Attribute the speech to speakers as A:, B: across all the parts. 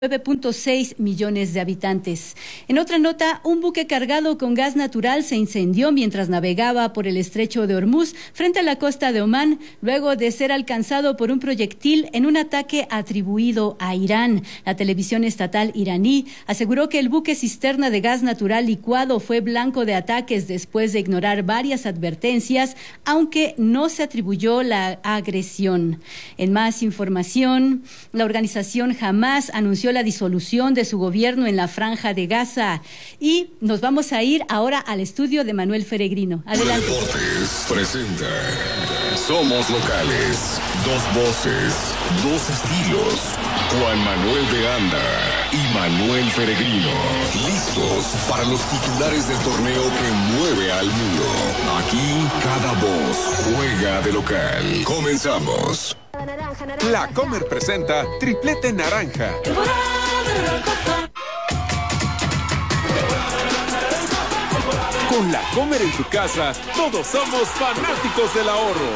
A: 9.6 millones de habitantes. En otra nota, un buque cargado con gas natural se incendió mientras navegaba por el estrecho de Hormuz frente a la costa de Omán, luego de ser alcanzado por un proyectil en un ataque atribuido a Irán. La televisión estatal iraní aseguró que el buque cisterna de gas natural licuado fue blanco de ataques después de ignorar varias advertencias, aunque no se atribuyó la agresión. En más información, la organización Hamás anunció la disolución de su gobierno en la Franja de Gaza. Y nos vamos a ir ahora al estudio de Manuel Feregrino. Adelante.
B: Deportes presenta Somos Locales. Dos voces, dos estilos. Juan Manuel de Anda y Manuel Feregrino. Listos para los titulares del torneo que mueve al mundo. Aquí cada voz juega de local. Comenzamos.
C: La Comer presenta Triplete Naranja. Con La Comer en tu casa, todos somos fanáticos del ahorro.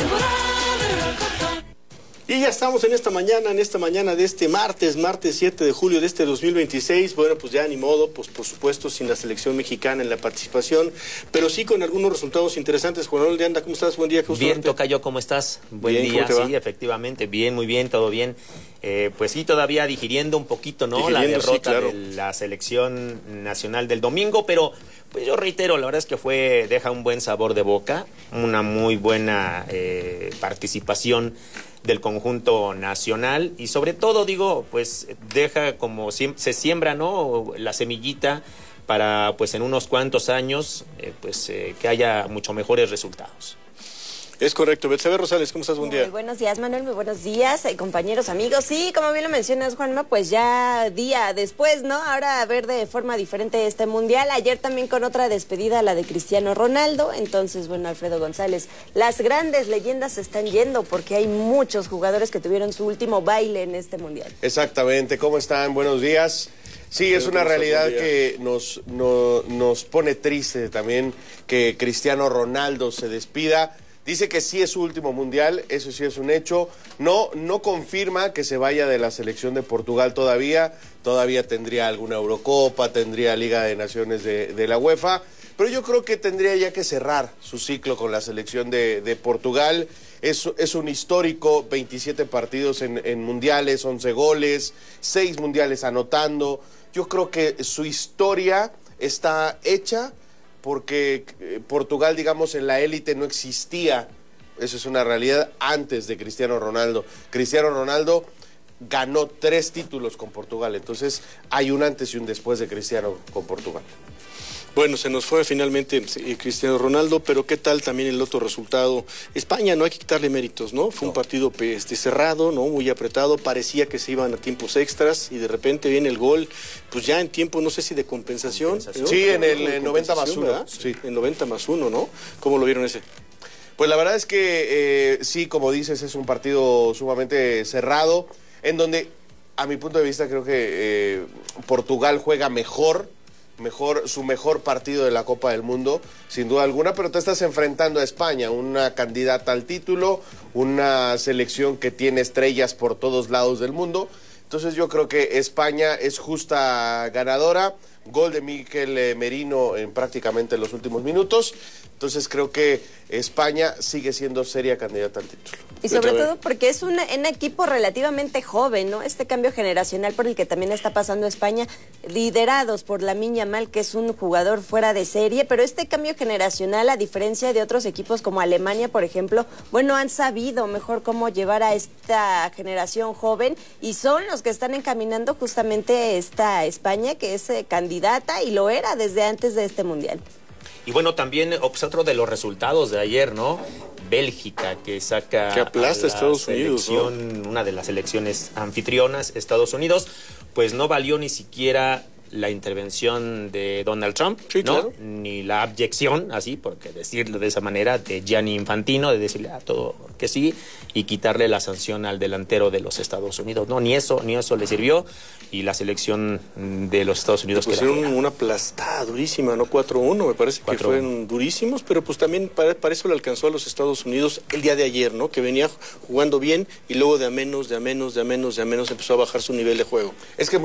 D: Y ya estamos en esta mañana de este martes 7 de julio de este 2026. Bueno, pues ya ni modo, pues por supuesto sin la selección mexicana en la participación, pero sí con algunos resultados interesantes. Juan Manuel de Anda, ¿cómo estás? Buen día.
E: Bien, tocayo, ¿cómo estás? Buen
D: bien,
E: día,
D: ¿cómo te va?
E: Sí, efectivamente, bien, muy bien, todo bien. Pues sí, todavía digiriendo un poquito, ¿no? La derrota, sí, claro, de la selección nacional del domingo, pero pues yo reitero, la verdad es que deja un buen sabor de boca, una muy buena participación del conjunto nacional y sobre todo, digo, pues deja como se siembra, ¿no? La semillita para, pues en unos cuantos años, que haya mucho mejores resultados.
D: Es correcto. Betsabe Rosales, ¿cómo estás? Buen día.
F: Muy buenos días, Manuel, muy buenos días, compañeros, amigos. Sí, como bien lo mencionas, Juanma, pues ya día después, ¿no? Ahora a ver de forma diferente este Mundial. Ayer también con otra despedida, la de Cristiano Ronaldo. Entonces, bueno, Alfredo González, las grandes leyendas se están yendo porque hay muchos jugadores que tuvieron su último baile en este Mundial.
G: Exactamente. ¿Cómo están? Buenos días. Sí, es una realidad que nos pone triste también que Cristiano Ronaldo se despida. Dice que sí es su último mundial, eso sí es un hecho. No confirma que se vaya de la selección de Portugal todavía tendría alguna Eurocopa, tendría Liga de Naciones de la UEFA, pero yo creo que tendría ya que cerrar su ciclo con la selección de Portugal. Es un histórico, 27 partidos en mundiales, 11 goles, 6 mundiales anotando. Yo creo que su historia está hecha, porque Portugal, digamos, en la élite no existía, eso es una realidad, antes de Cristiano Ronaldo. Cristiano Ronaldo ganó 3 títulos con Portugal, entonces hay un antes y un después de Cristiano con Portugal.
D: Bueno, se nos fue finalmente Cristiano Ronaldo, pero ¿qué tal también el otro resultado? España, no hay que quitarle méritos, ¿no? Fue un partido cerrado, ¿no? Muy apretado, parecía que se iban a tiempos extras y de repente viene el gol, pues ya en tiempo, no sé si de compensación. ¿no?
G: Sí, en el 90 más 1.
D: Sí. En 90 más 1, ¿no? ¿Cómo lo vieron ese?
G: Pues la verdad es que sí, como dices, es un partido sumamente cerrado, en donde, a mi punto de vista, creo que Portugal juega su mejor partido de la Copa del Mundo, sin duda alguna, pero te estás enfrentando a España, una candidata al título, una selección que tiene estrellas por todos lados del mundo. Entonces yo creo que España es justa ganadora, gol de Mikel Merino en prácticamente los últimos minutos. Entonces creo que España sigue siendo seria candidata al título.
F: Y sobre todo porque es un equipo relativamente joven, ¿no? Este cambio generacional por el que también está pasando España, liderados por Lamine Yamal, que es un jugador fuera de serie, pero este cambio generacional, a diferencia de otros equipos como Alemania, por ejemplo, bueno, han sabido mejor cómo llevar a esta generación joven y son los que están encaminando justamente esta España, que es candidata y lo era desde antes de este Mundial.
E: Y bueno, también otro de los resultados de ayer, ¿no? Bélgica, que saca
D: que aplasta a Estados Unidos,
E: ¿no? Una de las selecciones anfitrionas, Estados Unidos, pues no valió ni siquiera la intervención de Donald Trump,
D: sí,
E: ¿no?
D: Claro.
E: Ni la abyección, así, porque decirlo de esa manera, de Gianni Infantino, de decirle a todo que sí, y quitarle la sanción al delantero de los Estados Unidos. No, ni eso le sirvió, y la selección de los Estados Unidos
D: pues
E: queda
D: era una aplastada durísima, ¿no? 4-1, me parece que fueron durísimos, pero pues también para eso le alcanzó a los Estados Unidos el día de ayer, ¿no? Que venía jugando bien y luego de a menos empezó a bajar su nivel de juego.
G: Es que